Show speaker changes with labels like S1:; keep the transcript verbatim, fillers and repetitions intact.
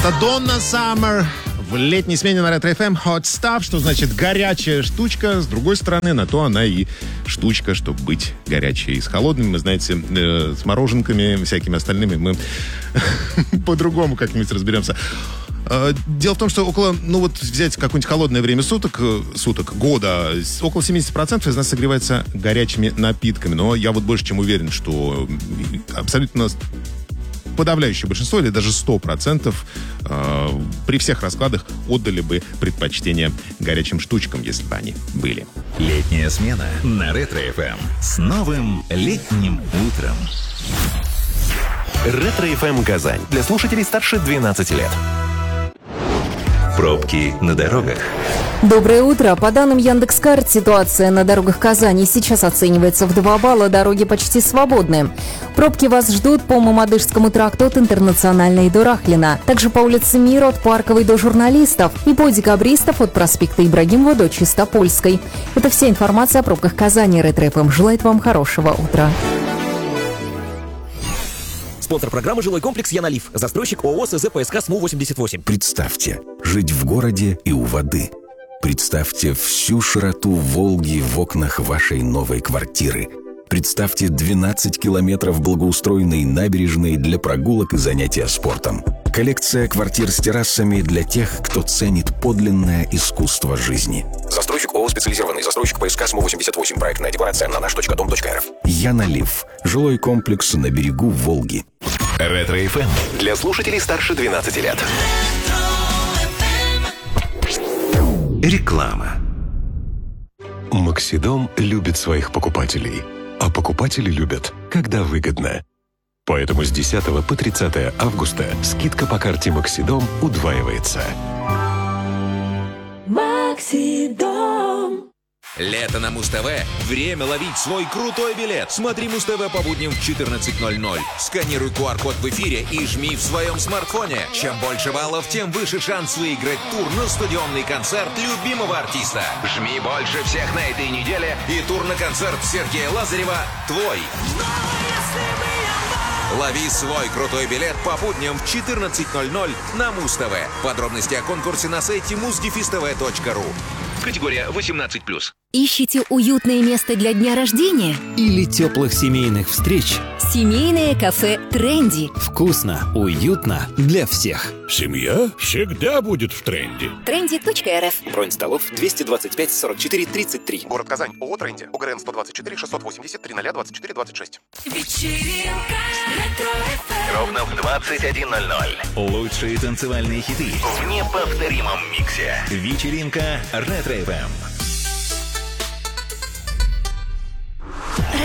S1: Donna Summer в летней смене на Ретро эф эм. Hot Stuff, что значит горячая штучка. С другой стороны, на то она и штучка, чтобы быть горячей. И с холодными, мы, знаете, э, с мороженками, всякими остальными мы по-другому как-нибудь разберемся. Дело в том, что около, ну вот взять какое-нибудь холодное время суток, суток, года, около семьдесят процентов из нас согревается горячими напитками. Но я вот больше чем уверен, что абсолютно подавляющее большинство, или даже сто процентов э, при всех раскладах отдали бы предпочтение горячим штучкам, если бы они были.
S2: Летняя смена на Ретро эф эм с новым летним утром.
S3: Ретро эф эм Казань. Для слушателей старше двенадцати лет.
S2: Пробки на дорогах.
S4: Доброе утро. По данным Яндекс.Карт, ситуация на дорогах Казани сейчас оценивается в два балла, дороги почти свободны. Пробки вас ждут по Мамадышскому тракту от Интернациональной до Рахлина. Также по улице Мира от Парковой до Журналистов и по Декабристов от проспекта Ибрагимова до Чистопольской. Это вся информация о пробках Казани. Ретро эф эм желает вам хорошего утра.
S5: Спонсор программы «Жилой комплекс Янолив». Застройщик ООО СЗ ПСК СМУ восемьдесят восемь.
S6: Представьте, жить в городе и у воды. Представьте всю широту Волги в окнах вашей новой квартиры. Представьте двенадцать километров благоустроенной набережной для прогулок и занятия спортом. Коллекция квартир с террасами для тех, кто ценит подлинное искусство жизни.
S7: Застройщик ООО «Специализированный застройщик ПСК СМУ восемьдесят восемь. Проектная декларация на наш точка дом точка эр эф.
S6: Янолив. Жилой комплекс на берегу Волги.
S3: Ретро эф эм для слушателей старше двенадцати лет.
S2: Реклама.
S8: Максидом любит своих покупателей, а покупатели любят, когда выгодно. Поэтому с десятого по тридцатое августа скидка по карте Максидом удваивается.
S9: Максидом.
S10: Лето на Муз-ТВ. Время ловить свой крутой билет. Смотри Муз-ТВ по будням в четырнадцать ноль ноль. Сканируй ку ар код в эфире и жми в своем смартфоне. Чем больше баллов, тем выше шанс выиграть тур на стадионный концерт любимого артиста. Жми больше всех на этой неделе, и тур на концерт Сергея Лазарева твой. Лови свой крутой билет по будням в четырнадцать ноль ноль на Муз-ТВ. Подробности о конкурсе на сайте муздефиств точка ру. Категория восемнадцать плюс.
S11: Ищите уютное место для дня рождения?
S12: Или теплых семейных встреч?
S11: Семейное кафе «Тренди».
S12: Вкусно, уютно для всех.
S13: Семья всегда будет в тренде.
S11: тренди точка эр эф.
S5: Бронь столов двести двадцать пять сорок четыре тридцать три.
S7: Город Казань. ООО «Тренди». ОГРН сто двадцать четыре шестьсот восемьдесят тридцать двадцать четыре двадцать шесть.
S9: Вечеринка Ретро эф эм.
S2: Ровно в двадцать один ноль ноль. Лучшие танцевальные хиты в неповторимом миксе. Вечеринка Ретро эф эм.